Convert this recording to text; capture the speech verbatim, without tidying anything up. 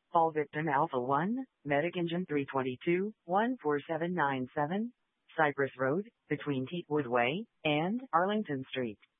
Call victim Alpha one, Medic Engine three two two, one four seven nine seven, Cypress Road, between Teetwood Way and Arlington Street.